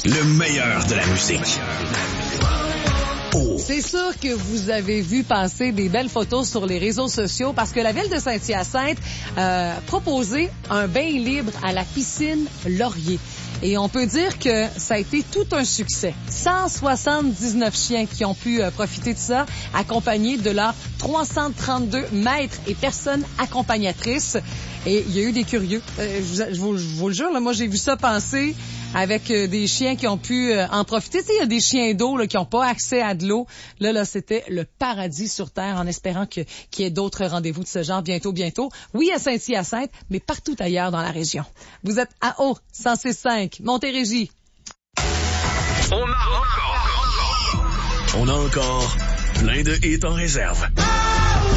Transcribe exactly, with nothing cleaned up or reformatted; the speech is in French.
Le meilleur de la musique. Oh. C'est sûr que vous avez vu passer des belles photos sur les réseaux sociaux parce que la ville de Saint-Hyacinthe a proposé un bain libre à la piscine Laurier. Et on peut dire que ça a été tout un succès. cent soixante-dix-neuf chiens qui ont pu euh, profiter de ça, accompagnés de leurs trois cent trente-deux maîtres et personnes accompagnatrices. Et il y a eu des curieux. Euh, je, vous, je, vous, je vous le jure, là, moi j'ai vu ça passer avec euh, des chiens qui ont pu euh, en profiter. Tu sais, il y a des chiens d'eau là, qui n'ont pas accès à de l'eau. Là, là, c'était le paradis sur Terre, en espérant que, qu'il y ait d'autres rendez-vous de ce genre bientôt, bientôt. Oui, à Saint-Hyacinthe, mais partout ailleurs dans la région. Vous êtes à Haut, cent six cinq, Montérégie. On a encore, on a encore plein de hits en réserve.